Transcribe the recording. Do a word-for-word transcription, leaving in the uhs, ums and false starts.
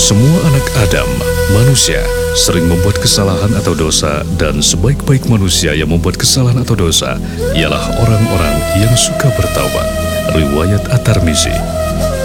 Semua anak Adam, manusia, sering membuat kesalahan atau dosa, dan sebaik-baik manusia yang membuat kesalahan atau dosa ialah orang-orang yang suka bertaubat. Riwayat At-Tirmizi.